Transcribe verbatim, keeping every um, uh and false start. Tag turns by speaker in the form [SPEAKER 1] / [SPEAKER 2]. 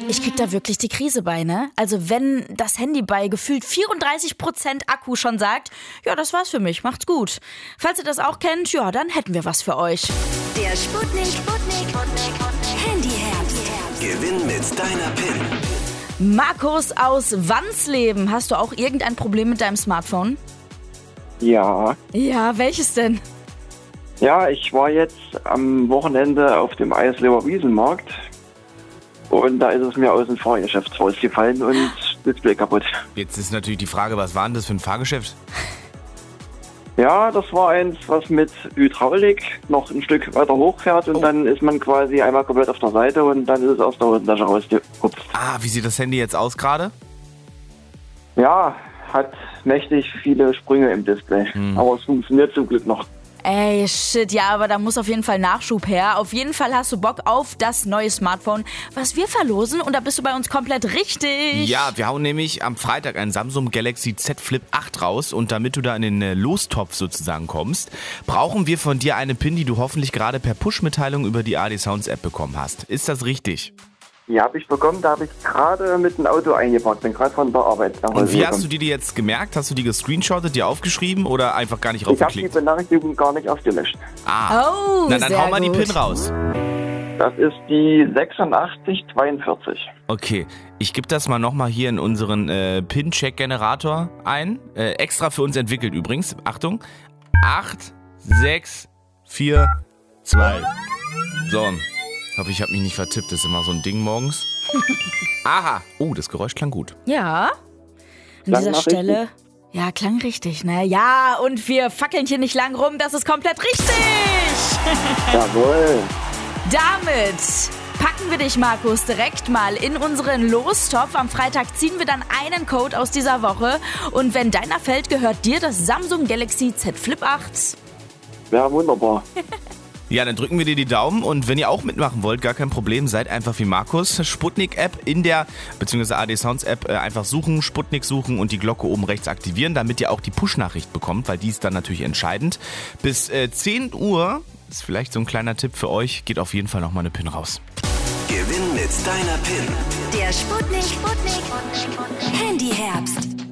[SPEAKER 1] Ich krieg da wirklich die Krise bei, ne? Also wenn das Handy bei gefühlt vierunddreißig Prozent Akku schon sagt, ja, das war's für mich, macht's gut. Falls ihr das auch kennt, ja, dann hätten wir was für euch.
[SPEAKER 2] Der Sputnik, Sputnik, Handyherz.
[SPEAKER 3] Gewinn mit deiner PIN.
[SPEAKER 1] Markus aus Wansleben, hast du auch irgendein Problem mit deinem Smartphone?
[SPEAKER 4] Ja.
[SPEAKER 1] Ja, welches denn?
[SPEAKER 4] Ja, ich war jetzt am Wochenende auf dem Eisleber Wiesenmarkt und da ist es mir aus dem Fahrgeschäft rausgefallen und Display kaputt.
[SPEAKER 5] Jetzt ist natürlich die Frage, was war denn das für ein Fahrgeschäft?
[SPEAKER 4] Ja, das war eins, was mit Hydraulik noch ein Stück weiter hochfährt und
[SPEAKER 5] Oh.
[SPEAKER 4] dann ist man quasi einmal komplett auf der Seite und dann ist es aus der Hosentasche rausgehupft.
[SPEAKER 5] Ah, wie sieht das Handy jetzt aus gerade?
[SPEAKER 4] Ja, hat mächtig viele Sprünge im Display,
[SPEAKER 5] Hm.
[SPEAKER 4] aber es funktioniert zum Glück noch.
[SPEAKER 1] Ey, shit, ja, aber da muss auf jeden Fall Nachschub her. Auf jeden Fall hast du Bock auf das neue Smartphone, was wir verlosen und da bist du bei uns komplett richtig.
[SPEAKER 5] Ja, wir hauen nämlich am Freitag ein Samsung Galaxy Z Flip acht raus und damit du da in den äh, Lostopf sozusagen kommst, brauchen wir von dir eine PIN, die du hoffentlich gerade per Push-Mitteilung über die A D Sounds App bekommen hast. Ist das richtig?
[SPEAKER 4] Die habe ich bekommen, da habe ich gerade mit dem Auto eingepackt, bin gerade von der Arbeit nach Hause
[SPEAKER 5] Und wie
[SPEAKER 4] gekommen.
[SPEAKER 5] hast du dir die jetzt gemerkt? Hast du die gescrottet, dir aufgeschrieben oder einfach gar nicht
[SPEAKER 4] Ich habe die
[SPEAKER 5] raufgeklickt?
[SPEAKER 4] Benachrichtigung gar nicht ausgelöscht.
[SPEAKER 5] Ah,
[SPEAKER 1] Oh,
[SPEAKER 5] na dann
[SPEAKER 1] sehr
[SPEAKER 5] hau mal die
[SPEAKER 1] gut.
[SPEAKER 5] PIN raus.
[SPEAKER 4] Das ist die sechsundachtzig zweiundvierzig.
[SPEAKER 5] Okay, ich gebe das mal nochmal hier in unseren äh, PIN-Check-Generator ein. Äh, extra für uns entwickelt übrigens. Achtung. acht, sechs, vier, zwei. So, hoffe ich habe mich nicht vertippt. Das ist immer so ein Ding morgens. Aha. Oh, das Geräusch klang gut.
[SPEAKER 1] Ja, an
[SPEAKER 4] Klang
[SPEAKER 1] dieser
[SPEAKER 4] nach
[SPEAKER 1] Stelle. Ja, klang richtig, ne? Ja, und wir fackeln hier nicht lang rum, das ist komplett richtig.
[SPEAKER 4] Jawohl.
[SPEAKER 1] Damit packen wir dich, Markus, direkt mal in unseren Lostopf. Am Freitag ziehen wir dann einen Code aus dieser Woche. Und wenn deiner fällt, gehört dir das Samsung Galaxy Z Flip acht.
[SPEAKER 4] Ja, wunderbar.
[SPEAKER 5] Ja, dann drücken wir dir die Daumen und wenn ihr auch mitmachen wollt, gar kein Problem, seid einfach wie Markus. Sputnik-App in der, beziehungsweise A D Sounds App, äh, einfach suchen, Sputnik suchen und die Glocke oben rechts aktivieren, damit ihr auch die Push-Nachricht bekommt, weil die ist dann natürlich entscheidend. Bis äh, zehn Uhr, ist vielleicht so ein kleiner Tipp für euch, geht auf jeden Fall nochmal eine PIN raus.
[SPEAKER 3] Gewinn mit deiner PIN.
[SPEAKER 2] Der Sputnik, Sputnik, Handyherbst.